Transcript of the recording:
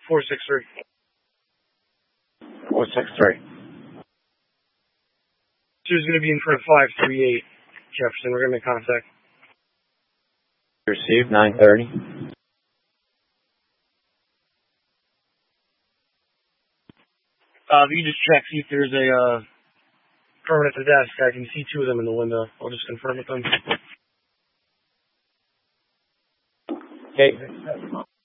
463. 463. She's going to be in front of 538 Jefferson. We're going to make contact. Received 930. If you just check, see if there's a permanent at the desk. I can see two of them in the window. I'll just confirm with them. Okay.